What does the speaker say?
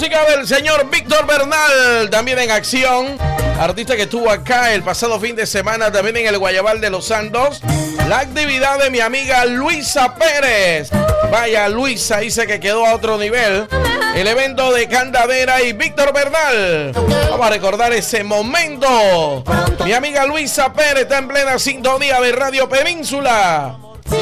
música del señor Víctor Bernal, también en acción. Artista que estuvo acá el pasado fin de semana, también en el Guayabal de Los Santos. La actividad de mi amiga Luisa Pérez. Vaya, Luisa dice que quedó a otro nivel. El evento de Candadera y Víctor Bernal. Vamos a recordar ese momento. Mi amiga Luisa Pérez está en plena sintonía de Radio Península.